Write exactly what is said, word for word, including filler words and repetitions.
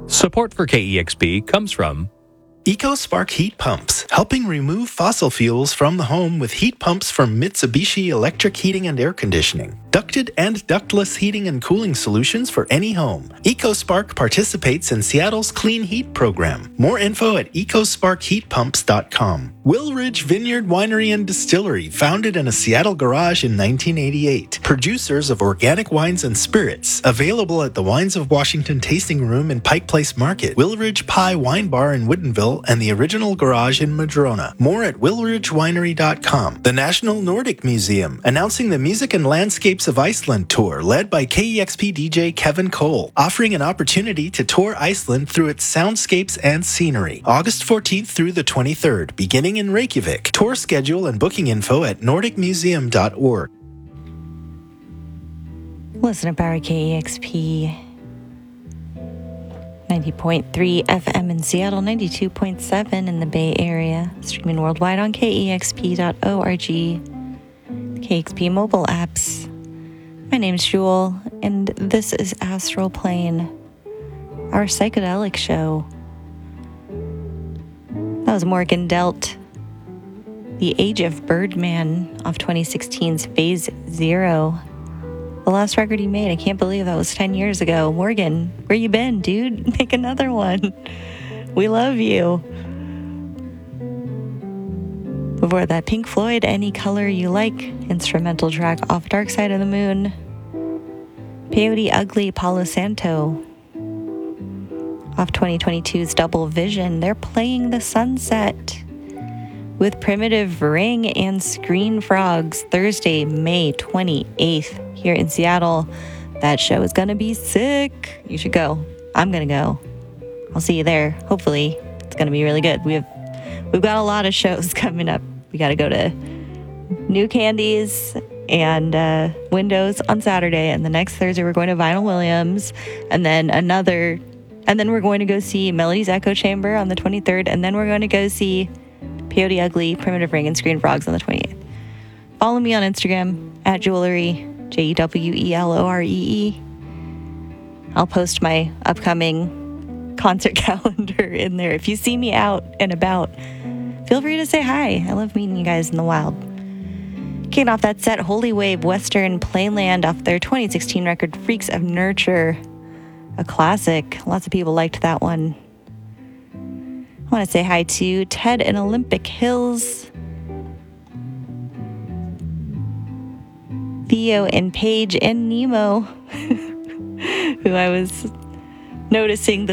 Support for K E X P comes from EcoSpark Heat Pumps, helping remove fossil fuels from the home with heat pumps from Mitsubishi Electric Heating and Air Conditioning. Ducted and ductless heating and cooling solutions for any home. EcoSpark participates in Seattle's Clean Heat program. More info at ecospark heat pumps dot com. Willridge Vineyard Winery and Distillery, founded in a Seattle garage in nineteen eighty-eight. Producers of organic wines and spirits, available at the Wines of Washington Tasting Room in Pike Place Market, Willridge Pie Wine Bar in Woodinville, and the original garage in Madrona. More at willridge winery dot com. The National Nordic Museum, announcing the Music and Landscapes of Iceland tour, led by K E X P D J Kevin Cole, offering an opportunity to tour Iceland through its soundscapes and scenery. August fourteenth through the twenty-third, beginning in Reykjavik. Tour schedule and booking info at nordic museum dot org. Listen to Barry K E X P. ninety point three F M in Seattle, ninety-two point seven in the Bay Area. Streaming worldwide on K E X P dot org. K E X P mobile apps. My name's Jewel, and this is Astral Plane, our psychedelic show. That was Morgan Delt, The Age of Birdman, off twenty sixteen's Phase Zero. The last record he made, I can't believe that was ten years ago. Morgan, where you been, dude? Make another one. We love you. Before that, Pink Floyd, Any Color You Like, instrumental track off Dark Side of the Moon. Peyote Ugly, Palo Santo, off twenty twenty-two's Double Vision. They're playing The Sunset with Primitive Ring and Screen Frogs Thursday, May twenty-eighth here in Seattle. That show is gonna be sick. You should go. I'm gonna go. I'll see you there. Hopefully it's gonna be really good. We have we've got a lot of shows coming up. We gotta go to New Candies and uh, Windows on Saturday, and the next Thursday we're going to Vinyl Williams, and then another, and then we're going to go see Melody's Echo Chamber on the twenty-third, and then we're going to go see Peyote Ugly, Primitive Ring, and Screen Frogs on the twenty-eighth. Follow me on Instagram at Jewelry, J E W E L O R E E. I'll post my upcoming concert calendar in there. If you see me out and about, feel free to say hi. I love meeting you guys in the wild. Kicking off that set, Holy Wave, Western Plainland, off their twenty sixteen record, Freaks of Nurture. A classic. Lots of people liked that one. I want to say hi to Ted in Olympic Hills, Theo and Paige and Nemo, who I was noticing the